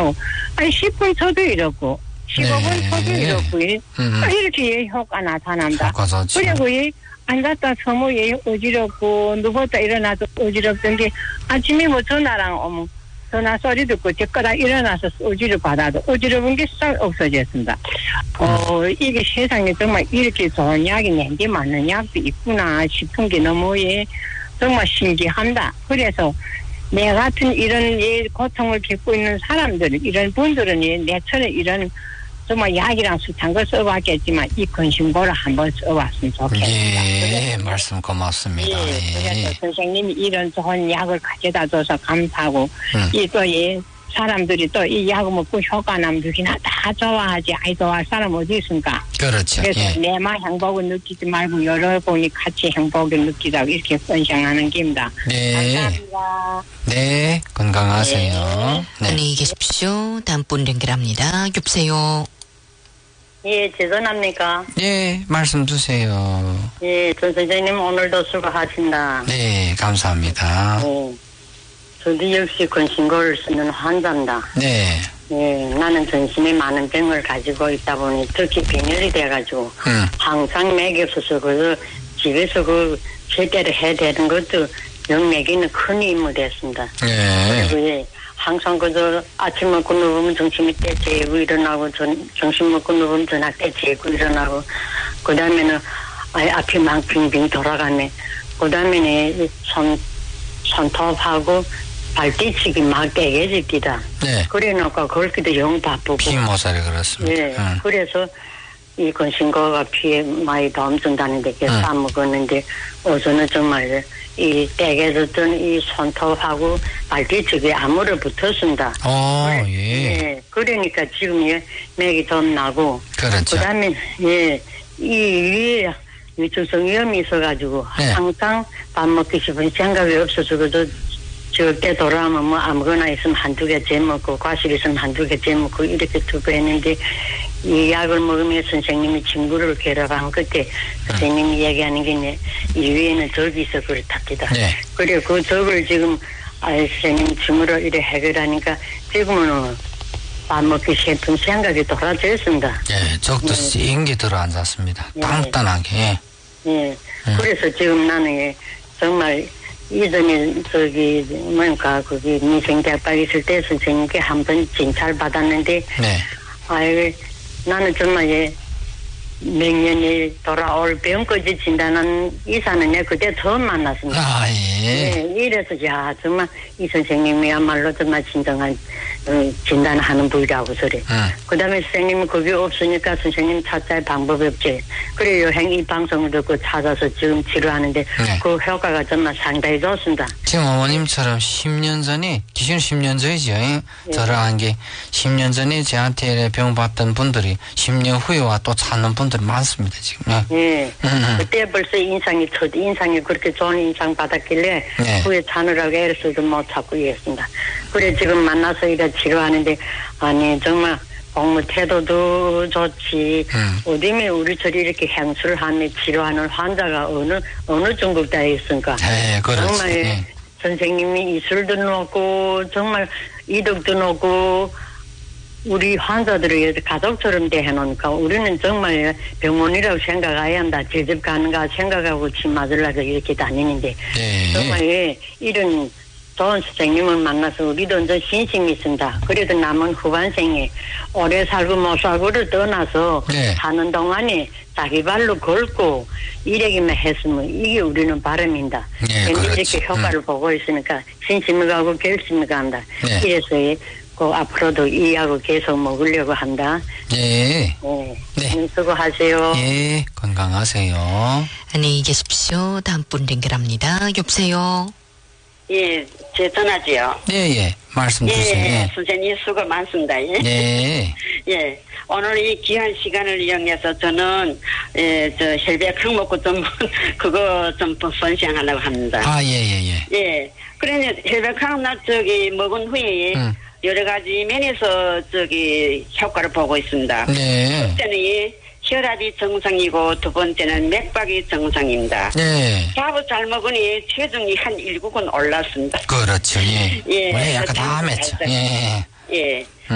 이렇고, 아니 10분 쳐도 이렇고 15분 쳐도 이렇고 이렇게 효과 나타난다. 효과 좋죠. 그리고 앉았다 서무 어지럽고 누웠다 일어나도 어지럽던 게 아침에 뭐 전화랑 오면 전화 소리 듣고 젓가락 일어나서 어지럽 받아도 어지러운 게 싹 없어졌습니다. 이게 세상에 정말 이렇게 좋은 약이 nen게 맞는 약도 있구나 싶은 게 너무 정말 신기합니다. 그래서 내 같은 이런 고통을 겪고 있는 사람들, 이런 분들은 내처럼 이런 정말 약이랑 수탄 거 써봤겠지만 이 근심보를 한번 써봤으면 좋겠습니다. 예, 말씀 고맙습니다. 그래서 선생님이 이런 좋은 약을 가져다 줘서 감사하고 사람들이 또 이 약을 먹고 효과 나면 누구나 다 좋아하지. 아이 좋아할 사람 어디 있습니까? 그렇죠. 그래서 내만 행복을 느끼지 말고 여러분이 같이 행복을 느끼자고 이렇게 선생하는 겁니다. 네. 감사합니다. 네, 건강하세요. 네. 안녕히 계십시오. 다음 분 연결합니다. 여보세요. 예, 죄송합니까? 예, 말씀 주세요. 예, 전 선생님 오늘도 수고하신다. 네, 감사합니다. 저도 역시 근심고를 쓰는 환자입니다. 네. 예, 나는 전신에 많은 병을 가지고 있다 보니 특히 빈혈이 돼가지고 항상 맥이 없어서 집에서 제대로 해야 되는 것도 영 맥이는 큰 임무 됐습니다. 네. 그리고 항상 아침 먹고 누우면 점심이 때 재고 일어나고 점심 먹고 누우면 저녁 때 재고 일어나고 그 다음에는 앞이 막 빙빙 돌아가네. 그 다음에는 손톱하고 발뒤치기 막 떼개집니다. 네. 그래 놓고 그렇게도 영 바쁘고. 피모살이 그렇습니다. 예. 그래서 이 근심고가 피에 많이 도움 준다는 데 싸먹었는데 어제는 정말 이 떼개졌던 이 손톱하고 발뒤치기에 암으로 붙었습니다. 예. 그러니까 지금 맥이 좀 나고. 그렇죠. 그 다음에 이 위축성 위험이 있어가지고 항상 밥 먹기 싶은 생각이 없어서 저때 돌아오면 뭐 아무거나 있으면 한두 개 재먹고 과실 있으면 한두 개 재먹고 이렇게 두고 했는데 이 약을 먹으면 선생님이 친구를 괴롭한 그때 선생님이 얘기하는 게 이 위에는 적이 있어 그렇답니다. 그리고 그 적을 지금 선생님 친구를 이래 해결하니까 지금은 밥 먹기 싶은 생각이 돌아져 있습니다. 예, 적도 씌인 게 들어앉았습니다. 단단하게. 예. 그래서 지금 나는 정말 이전에 거기 미생대학박 있을 때 선생님께 한번 진찰 받았는데 나는 정말 몇 년이 돌아올 병까지 진단한 의사는 그때 처음 만났습니다. 이래서 정말 이 선생님이야말로 정말 진정한 진단하는 분이라고 소리. 그 다음에 선생님은 거기 없으니까 선생님 찾아야 방법이 없지. 그래 여행 이 방송을 듣고 찾아서 지금 치료하는데 그 효과가 정말 상당히 좋습니다. 지금 어머님처럼 10년 전에 기준 10년 전이죠. 저랑 한 게 10년 전에 저한테 병 봤던 분들이 10년 후에 와 또 찾는 분들이 많습니다 지금. 그때 벌써 첫 인상이 그렇게 좋은 인상 받았길래 후에 찾느라고 애를 써도 못 찾고 있습니다. 그래 지금 만나서 이렇게 치료하는데 아니 정말 공무 태도도 좋지. 어디에 우리처럼 이렇게 향수를 하며 치료하는 환자가 어느 중국다에 있습니까? 정말 선생님이 이술도 놓고 정말 이덕도 놓고 우리 환자들을 가족처럼 대해놓으니까 우리는 정말 병원이라고 생각해야 한다. 제집 가는가 생각하고 침 맞으려고 이렇게 다니는데 정말 이런 좋은 선생님을 만나서 우리도 이제 신심이 있습니다. 그래도 남은 후반생에 오래 살고 못 살고를 떠나서 사는 동안에 자기 발로 걸고 이래기만 했으면 이게 우리는 바람입니다. 그런데 이렇게 효과를 보고 있으니까 신심을 가고 결심을 간다. 이래서 앞으로도 이 약을 계속 먹으려고 한다. 수고하세요. 건강하세요. 안녕히 계십시오. 다음 분 연결합니다. 여보세요. 예, 제 전화지요. 말씀 주세요. 선생님 수고 많습니다. 오늘 이 귀한 시간을 이용해서 저는 혈액 항목구 좀 그거 좀 분享하려고 합니다. 그러니 혈액 항목 먹은 후에 여러 가지 면에서 효과를 보고 있습니다. 첫째는 혈압이 정상이고 두 번째는 맥박이 정상입니다. 밥을 잘 먹으니 체중이 한 1국은 올랐습니다. 그렇죠. 원래 약간 다 맸죠.